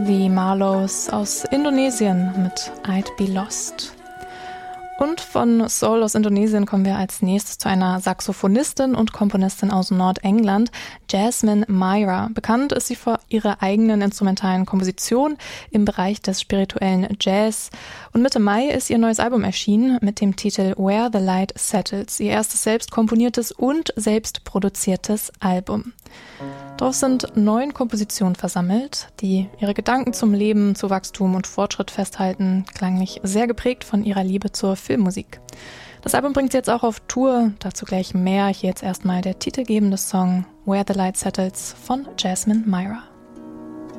The Marlows aus Indonesien mit I'd Be Lost. Und von Soul aus Indonesien kommen wir als nächstes zu einer Saxophonistin und Komponistin aus Nordengland, Jasmine Myra. Bekannt ist sie für ihre eigenen instrumentalen Kompositionen im Bereich des spirituellen Jazz. Und Mitte Mai ist ihr neues Album erschienen mit dem Titel Where the Light Settles, ihr erstes selbst komponiertes und selbst produziertes Album. Darauf sind 9 Kompositionen versammelt, die ihre Gedanken zum Leben, zu Wachstum und Fortschritt festhalten, klanglich sehr geprägt von ihrer Liebe zur Filmmusik. Das Album bringt sie jetzt auch auf Tour, dazu gleich mehr. Hier jetzt erstmal der titelgebende Song Where the Light Settles von Jasmine Myra.